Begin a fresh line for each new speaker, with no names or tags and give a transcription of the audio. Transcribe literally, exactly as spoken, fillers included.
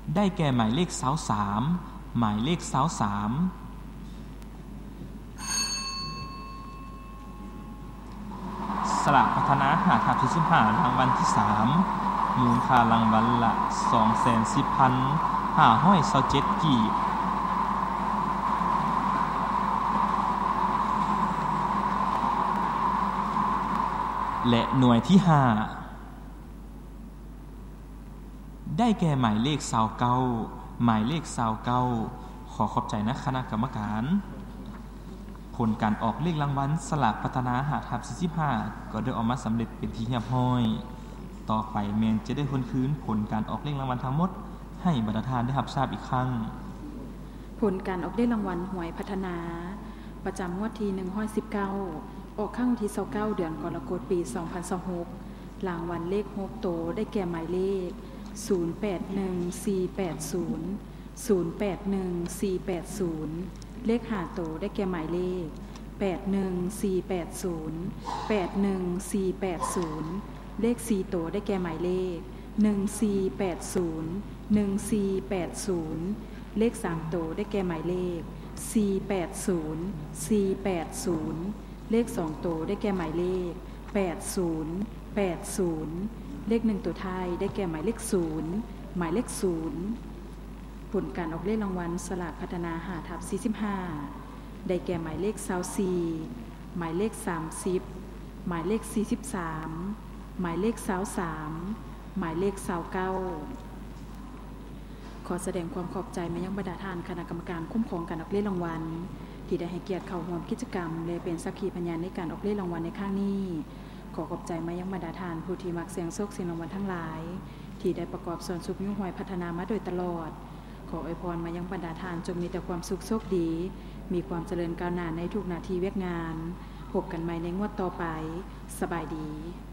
ได้แก่หมายเลขสาวสามหมายเลขสาวสามสลากพัฒนาหาทับที่สิบห้ารางวัลที่สามมูลค่ารางวัลละ สองแสนสิบพันห้าร้อยยี่สิบเจ็ด กีบและหน่วยที่ห้าได้แก่หมายเลขยี่สิบเก้าหมายเลขยี่สิบเก้าขอขอบใจนะคณะกรรมการผลการออกเลขรางวัลสลากพัฒนาหาทับที่สิบห้าก็ได้ออกมาสำเร็จเป็นที่เรียบร้อยต่อไปแมนจะได้ทวนคืนผลการออกเลขรางวัลทั้งหมดให้บรรดาทานได้รับทราบอีกครั้ง
ผลการออกเลขรางวัลหวยพัฒนาประจำงวดที่หนึ่งร้อยสิบเก้าออกข้างวันที่ยี่สิบเก้าเดือนกรกฎาคมปีสองพันยี่สิบหกรางวัลเลขหกโตได้แก่หมายเลขศูนย์ แปด หนึ่ง สี่ แปด ศูนย์ ศูนย์ แปด หนึ่ง สี่ แปด ศูนย์เลขห้าโตได้แก่หมายเลขแปด หนึ่ง สี่ แปด ศูนย์ แปด หนึ่ง สี่ แปด ศูนย์เลขสี่โตได้แก่หมายเลขหนึ่ง สี่ แปด ศูนย์ หนึ่ง สี่ แปด ศูนย์เลขสามโตได้แก่หมายเลขสี่ แปด ศูนย์ สี่ แปด ศูนย์เลขสองโตได้แก่หมายเลขแปด ศูนย์ แปด ศูนย์เลขหนึ่งตัวท้ายได้แก่หมายเลขศูนย์หมายเลขศูนย์ผลการออกเลขรางวัลสลากพัฒนาหาทับสี่สิบห้าได้แก่หมายเลขยี่สิบสี่หมายเลขสามสิบหมายเลขสี่สิบสามหมายเลขยี่สิบสามหมายเลขยี่สิบเก้าขอแสดงความขอบใจมายังบรรดาท่านคณะกรรมการคุ้มครองการออกเลขรางวัลที่ได้ให้เกียรติเข้าร่วมกิจกรรมและเป็นสักขีพยานในการออกเลขรางวัลในครั้งนี้ขอขอบใจมายังบรรดาท่านผู้ที่มักเสี่ยงโชคเสี่ยงรางวัลทั้งหลายที่ได้ประกอบส่วนสุขยุ่งหวยพัฒนามาโดยตลอดขออวยพรมายังบรรดาท่านจงมีแต่ความสุขโชคดีมีความเจริญก้าวหน้าในทุกนาทีเวียกงานพบกันใหม่ในงวดต่อไปสบายดี